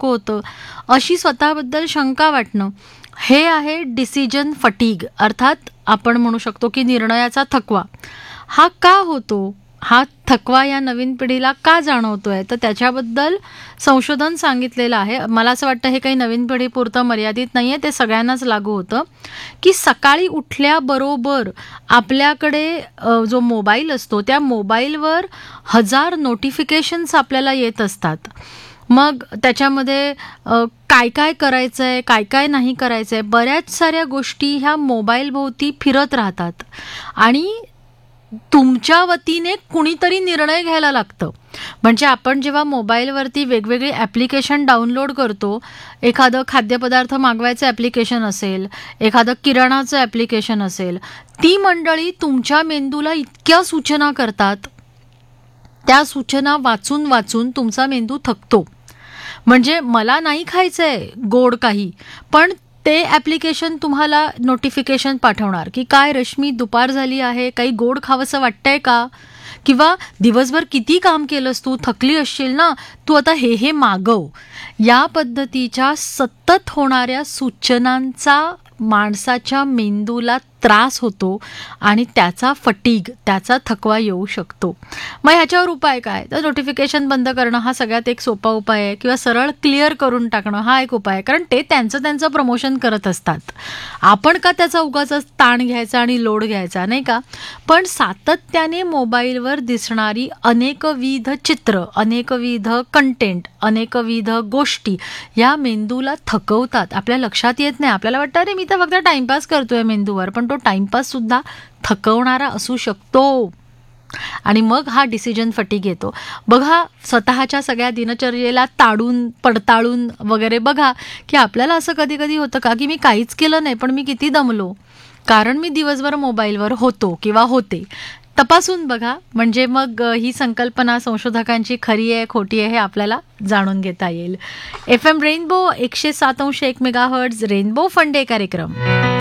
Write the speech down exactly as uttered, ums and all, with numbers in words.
नको होतं, अशी स्वतःबद्दल शंका वाटणं, हे आहे डिसिजन फटीग, अर्थात आपण म्हणू शकतो की निर्णयाचा थकवा. हा का होतो, हा थकवा या नवीन पिढीला का जाणवतोय, तर त्याच्याबद्दल संशोधन सांगितलेलं आहे. मला असं वाटतं हे काही नवीन पिढीपुरतं मर्यादित नाही आहे, ते सगळ्यांनाच लागू होतं की सकाळी उठल्याबरोबर आपल्याकडे जो मोबाईल असतो त्या मोबाईलवर हजार नोटिफिकेशन्स आपल्याला येत असतात. मग त्याच्यामध्ये काय काय करायचं आहे, काय काय नाही करायचं आहे, बऱ्याच साऱ्या गोष्टी ह्या मोबाईलभोवती फिरत राहतात आणि तुमच्या वतीने कुणीतरी निर्णय घ्यायला लागतं. म्हणजे आपण जेव्हा मोबाईलवरती वेगवेगळे ॲप्लिकेशन डाउनलोड करतो, एखादं खाद्यपदार्थ मागवायचं ॲप्लिकेशन असेल, एखादं किराणाचं ॲप्लिकेशन असेल, ती मंडळी तुमच्या मेंदूला इतक्या सूचना करतात, त्या सूचना वाचून वाचून तुमचा मेंदू थकतो. म्हणजे मला नाही खायचंय गोड काही, पण ते ॲप्लिकेशन तुम्हाला नोटिफिकेशन पाठवणार की काय रश्मी, दुपार झाली आहे, काही गोड खावंसं वाटतंय का, किंवा दिवसभर किती काम केलंस तू, थकली असशील ना, तू आता हे हे मागव. या पद्धतीच्या सतत होणाऱ्या सूचनांचा माणसाच्या मेंदूला त्रास होतो आणि त्याचा फटीग, त्याचा थकवा येऊ शकतो. मग ह्याच्यावर उपाय काय, तर नोटिफिकेशन बंद करणं हा सगळ्यात एक सोपा उपाय आहे, किंवा सरळ क्लिअर करून टाकणं हा एक उपाय आहे. कारण ते त्यांचं त्यांचं प्रमोशन करत असतात, आपण का त्याचा उगाच ताण घ्यायचा आणि लोड घ्यायचा, नाही का. पण सातत्याने मोबाईलवर दिसणारी अनेकविध चित्र, अनेकविध कंटेंट, अनेकविध गोष्टी या मेंदूला थकवतात. आपल्या लक्षात येत नाही, आपल्याला वाटतं अरे मी तर फक्त टाइमपास करतोय मेंदूवर, पण तो टाइमपास सुद्धा थकवणारा असू शकतो. आणि मग हा डिसिजन फटीग येतो. बघा, स्वतःच्या सगळ्या दिनचर्येला ताडून पडताळून वगैरे बघा की आपल्याला असं कधी कधी होतं का की मी काहीच केलं नाही पण मी किती दमलो, कारण मी दिवसभर मोबाईलवर होतो किंवा होते. तपासून बघा, म्हणजे मग ही संकल्पना संशोधकांची खरी आहे खोटी आहे हे आपल्याला जाणून घेता येईल. एफ एम रेनबो एकशे सात अंश एक मेगाहर्ट्झ रेनबो फंडे कार्यक्रम.